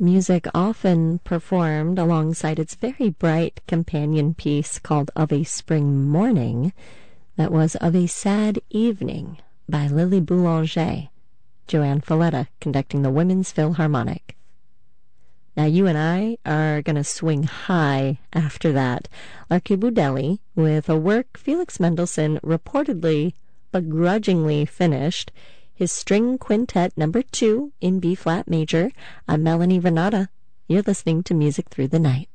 Music often performed alongside its very bright companion piece called Of a Spring Morning. That was Of a Sad Evening by Lily Boulanger, Joanne Falletta conducting the Women's Philharmonic. Now you and I are going to swing high after that. L'Archibald with a work Felix Mendelssohn reportedly begrudgingly finished, his String Quintet No. 2 in B-flat major. I'm Melanie Renata. You're listening to Music Through the Night.